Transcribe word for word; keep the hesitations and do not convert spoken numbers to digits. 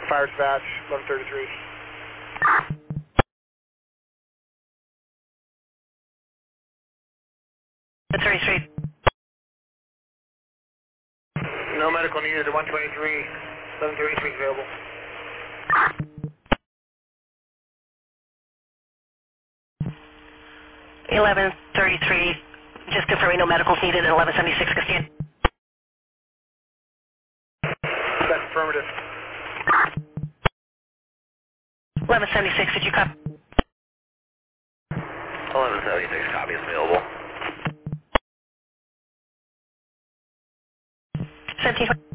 Fire dispatch, eleven thirty-three. eleven thirty-three. No medical needed at one twenty-three. eleven thirty-three is available. eleven thirty-three, just confirming no medicals needed at eleven seventy-six, Christine. That's affirmative. eleven seventy-six, did you copy? eleven seventy-six, copy is available. seventeen